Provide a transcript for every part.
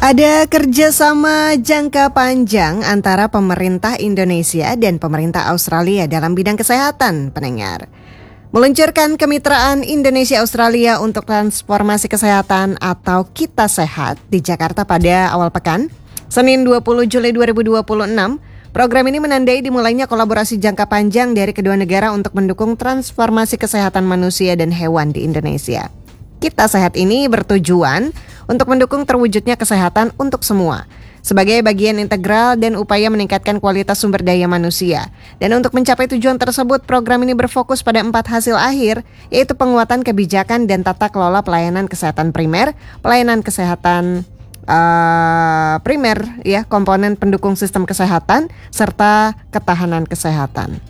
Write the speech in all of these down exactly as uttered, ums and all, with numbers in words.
Ada kerjasama jangka panjang antara pemerintah Indonesia dan pemerintah Australia dalam bidang kesehatan, pendengar. Meluncurkan kemitraan Indonesia-Australia untuk transformasi kesehatan atau Kita Sehat di Jakarta pada awal pekan, Senin dua puluh Juli dua ribu dua puluh enam. Program ini menandai dimulainya kolaborasi jangka panjang dari kedua negara untuk mendukung transformasi kesehatan manusia dan hewan di Indonesia. Kita Sehat ini bertujuan untuk mendukung terwujudnya kesehatan untuk semua sebagai bagian integral dan upaya meningkatkan kualitas sumber daya manusia. Dan untuk mencapai tujuan tersebut, program ini berfokus pada empat hasil akhir, yaitu penguatan kebijakan dan tata kelola pelayanan kesehatan primer, pelayanan kesehatan uh, primer, ya, komponen pendukung sistem kesehatan, serta ketahanan kesehatan.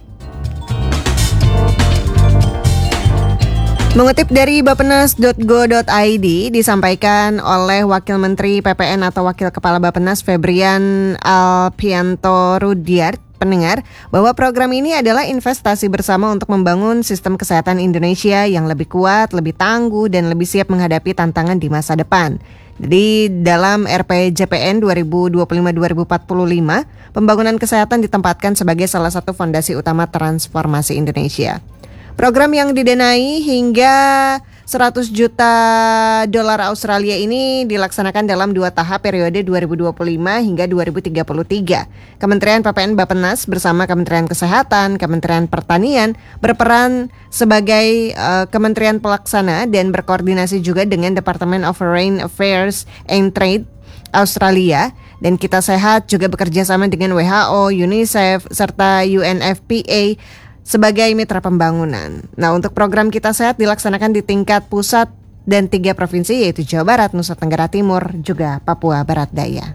Mengutip dari bapenas dot go dot i d, disampaikan oleh Wakil Menteri P P N atau Wakil Kepala Bapenas Febrian Alpianto Rudyard, pendengar, bahwa program ini adalah investasi bersama untuk membangun sistem kesehatan Indonesia yang lebih kuat, lebih tangguh, dan lebih siap menghadapi tantangan di masa depan. Jadi dalam R P J P N dua ribu dua puluh lima sampai dua ribu empat puluh lima, pembangunan kesehatan ditempatkan sebagai salah satu fondasi utama transformasi Indonesia. Program yang didanai hingga seratus juta dolar Australia ini dilaksanakan dalam dua tahap periode dua ribu dua puluh lima hingga dua ribu tiga puluh tiga. Kementerian P P N Bapenas bersama Kementerian Kesehatan, Kementerian Pertanian berperan sebagai uh, kementerian pelaksana dan berkoordinasi juga dengan Department of Foreign Affairs and Trade Australia. Dan Kita Sehat juga bekerja sama dengan W H O, UNICEF, serta U N F P A sebagai mitra pembangunan. Nah, untuk program Kita Sehat dilaksanakan di tingkat pusat dan tiga provinsi, yaitu Jawa Barat, Nusa Tenggara Timur, juga Papua Barat Daya.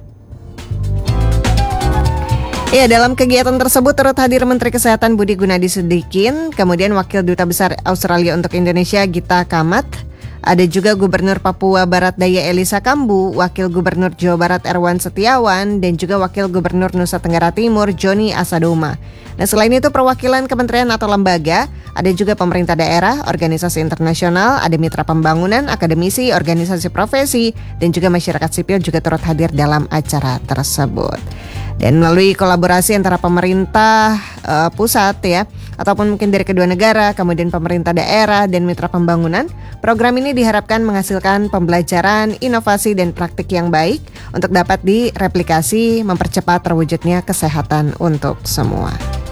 Ya, dalam kegiatan tersebut turut hadir Menteri Kesehatan Budi Gunadi Sadikin, kemudian Wakil Duta Besar Australia untuk Indonesia Gita Kamat, ada juga Gubernur Papua Barat Daya Elisa Kambu, Wakil Gubernur Jawa Barat Erwan Setiawan, dan juga Wakil Gubernur Nusa Tenggara Timur Joni Asadoma. Nah, selain itu perwakilan kementerian atau lembaga, ada juga pemerintah daerah, organisasi internasional, ada mitra pembangunan, akademisi, organisasi profesi, dan juga masyarakat sipil juga turut hadir dalam acara tersebut. Dan melalui kolaborasi antara pemerintah uh, pusat, ya, ataupun mungkin dari kedua negara, kemudian pemerintah daerah dan mitra pembangunan, program ini diharapkan menghasilkan pembelajaran, inovasi, dan praktik yang baik untuk dapat direplikasi mempercepat terwujudnya kesehatan untuk semua.